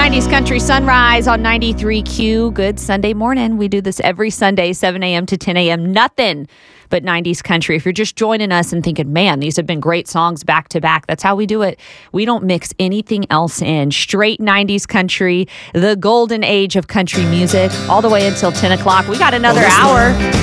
90s Country Sunrise on 93Q. Good Sunday morning. We do this every Sunday, 7 a.m. to 10 a.m. Nothing but 90s country. If you're just joining us and thinking, man, these have been great songs back to back, that's how we do it. We don't mix anything else in. Straight 90s country, the golden age of country music, all the way until 10 o'clock. We got another hour.